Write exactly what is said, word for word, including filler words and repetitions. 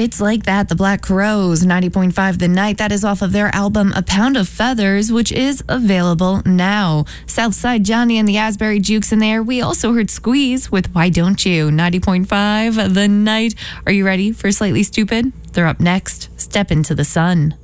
It's Like That, the Black Crowes, ninety point five The Night. That is off of their album A Pound of Feathers, which is available now. Southside Johnny and the Asbury Jukes in there. We also heard Squeeze with Why Don't You, ninety point five The Night. Are you ready for Slightly Stupid? They're up next. Step Into the Sun.